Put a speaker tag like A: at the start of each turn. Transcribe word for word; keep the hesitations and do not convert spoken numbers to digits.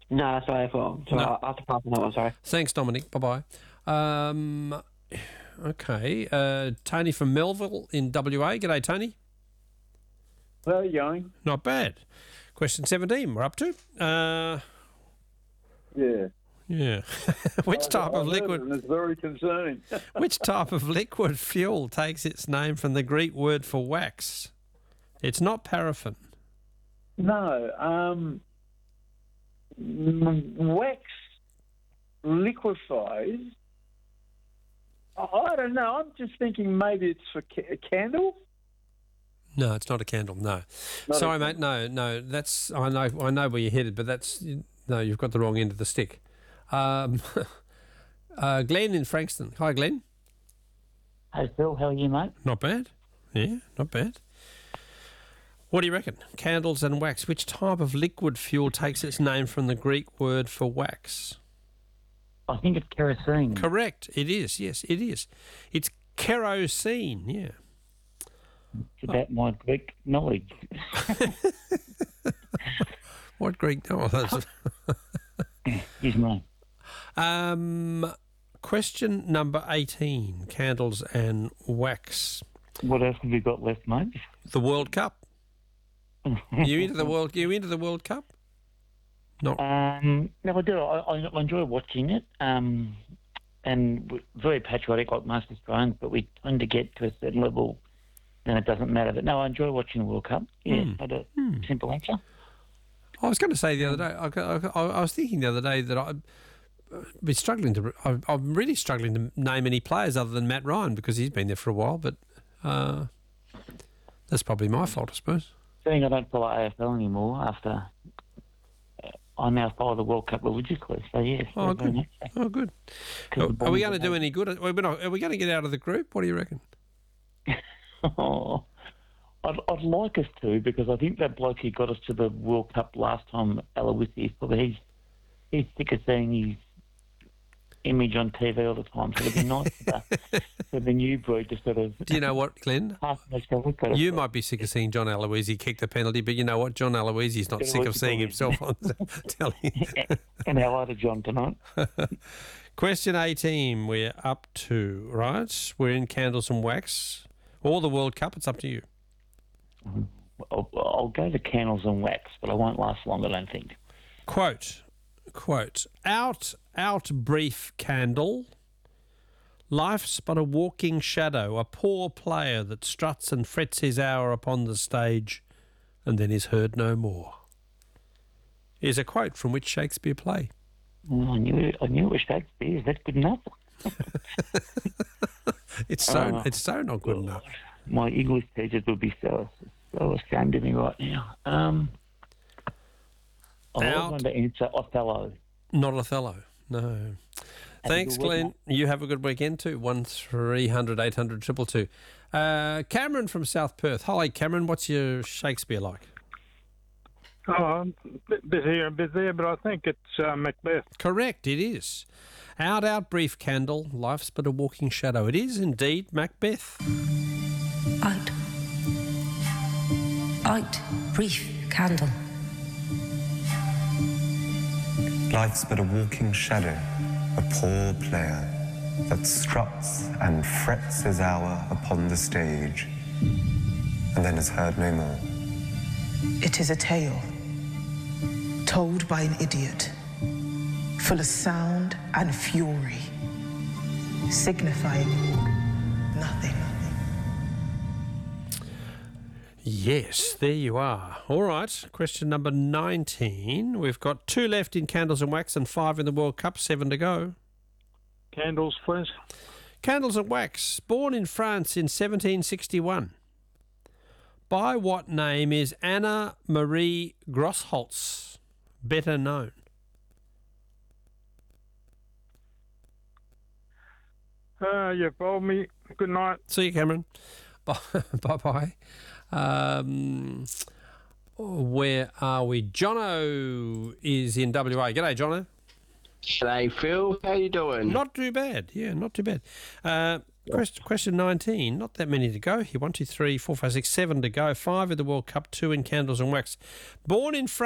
A: No, that's A F L. So
B: No.
A: I'll have to pass on that one, sorry.
B: Thanks, Dominic. Bye-bye. Um, okay. Uh, Tony from Melville in W A. G'day, Tony.
C: How are you going?
B: Not bad. Question seventeen we're up to. Uh,
C: Yeah.
B: yeah. Which type
C: I
B: of
C: heard
B: liquid...
C: it and it's very concerning.
B: Which type of liquid fuel takes its name from the Greek word for wax? It's not paraffin.
C: No, um, m- wax liquefies. I I don't know. I'm just thinking maybe it's for ca- candles.
B: No, it's not a candle. No,
C: Not
B: sorry,
C: a-
B: mate. No, no. That's I know. I know where you're headed, but that's no. You've got the wrong end of the stick. Um, uh, Glenn in Frankston. Hi, Glenn.
D: Hey Phil, how are you, mate?
B: Not bad. Yeah, not bad. What do you reckon? Candles and wax. Which type of liquid fuel takes its name from the Greek word for wax?
D: I think it's kerosene.
B: Correct. It is. Yes, it is. It's kerosene. Yeah.
D: It's about my Greek knowledge.
B: What Greek? Oh, that's.
D: Excuse me.
B: Um, question number eighteen: candles and wax.
D: What else have you got left, mate?
B: The World Cup. You into the World? You into the World Cup? No.
D: Um, no, I do. I, I enjoy watching it. Um, and we're very patriotic, like most Australians, but we tend to get to a certain level, then it doesn't matter. But no, I enjoy watching the World Cup. Yeah,
B: Mm.
D: I do.
B: Mm.
D: Simple answer.
B: I was going to say the other day. I, I, I was thinking the other day that I'd be struggling to. I, I'm really struggling to name any players other than Matt Ryan because he's been there for a while. But uh, that's probably my fault, I suppose.
D: Seeing I don't follow A F L anymore after uh, I now follow the World Cup religiously. So yes.
B: Oh,
D: very
B: good.
D: much so.
B: Oh, good.
D: 'Cause
B: Are,
D: the
B: are we
D: Bombers
B: going to do any good? Are we, not, are we going to get out of the group? What do you reckon?
D: Oh, I'd, I'd like us to, because I think that bloke who got us to the World Cup last time, Aloisi, probably he's he's sick of seeing his image on T V all the time. So it'd be nice for the, for the new breed to sort of.
B: Do you know what, Glenn?
D: half an hour look at it.
B: You might be sick of seeing John Aloisi kick the penalty, but you know what? John Aloisi's not
D: Yeah,
B: sick of
D: what's
B: seeing
D: the
B: himself on the telly.
D: And how are John tonight?
B: Question eighteen, we're up to, right? We're in candles and wax. Or the World Cup, it's up to you.
D: I'll, I'll go to candles and wax, but I won't last long, I don't think.
B: Quote, quote, out, out brief candle. Life's but a walking shadow, a poor player that struts and frets his hour upon the stage and then is heard no more. Is a quote from which Shakespeare play.
D: Well, I knew it, I knew it was Shakespeare. Is that good enough?
B: It's so
D: Oh,
B: it's so not good enough.
D: My English teachers would be so, so ashamed of me right now. Um, I
B: Out.
D: was going to answer Othello.
B: Not Othello, no.
D: a
B: Thanks,
D: good week,
B: Glenn. You have a good weekend too. One three hundred eight hundred triple two. Uh, Cameron from South Perth. Hi, Cameron. What's your Shakespeare like?
E: Oh, I'm a bit, bit here, a bit there, but I think it's uh, Macbeth.
B: Correct, it is. Out, out, brief candle. Life's but a walking shadow. It is indeed Macbeth.
F: Out. Out, brief candle.
G: Life's but a walking shadow, a poor player that struts and frets his hour upon the stage, and then is heard no more.
H: It is a tale told by an idiot, full of sound and fury, signifying nothing.
B: Yes, there you are. All right, question number nineteen. We've got two left in candles and wax and five in the World Cup, seven to go.
E: Candles, please.
B: Candles and wax. Born in France in seventeen sixty-one. By what name is Anna Marie Grossholtz better known?
E: Uh, you've told me. Good night.
B: See you, Cameron. Bye bye. Um, where are we? Jono is in W A. G'day, Jono.
A: G'day, Phil. How you doing?
B: Not too bad. Yeah, not too bad. Uh, question, question nineteen. Not that many to go here. One, two, three, four, five, six, seven to go. Five in the World Cup, two in candles and wax. Born in France.